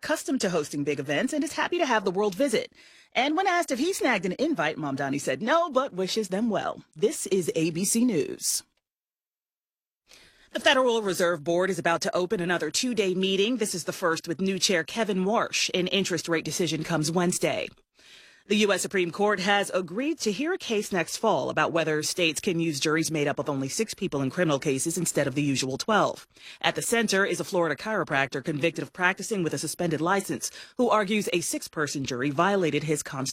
accustomed to hosting big events and is happy to have the world visit. And when asked if he snagged an invite, Mamdani said no, but wishes them well. This is ABC News. The Federal Reserve Board is about to open another two-day meeting. This is the first with new chair Kevin Warsh. An interest rate decision comes Wednesday. The U.S. Supreme Court has agreed to hear a case next fall about whether states can use juries made up of only 6 people in criminal cases instead of the usual 12. At the center is a Florida chiropractor convicted of practicing with a suspended license who argues a 6-person jury violated his constitution.